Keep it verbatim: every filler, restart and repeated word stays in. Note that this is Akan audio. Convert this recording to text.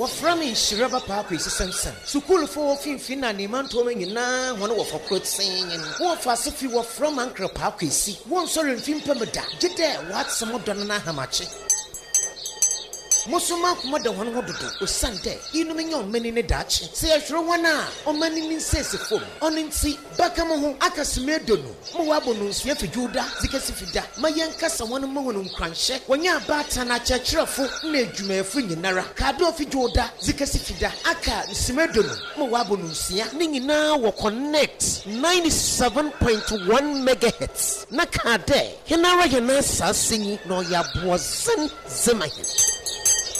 from me Shiraba Papi Sansan. Sukul for Finfina Nimantoing na one of a quote saying and one fast if you were from Uncle Papi see one sorry Fimpamada. Did there what some of Donna Hamachi? Mosuma mother one would do Sunday. You know me on many in the Dutch. Say a true one on many says a phone. On in see Bakamo Akasmedono. Moabonus Yafi Juda, Zikasifida. My young Cassa one moon crunch. When you're batana churchful, Nejume Fringinara, Cado Fijoda, Zikasifida, Aka Smedono, Moabonusia, Ning now will connect ninety-seven point one megahertz. Nakade, Henara Yanasa singing, no ya boazen Zemahin.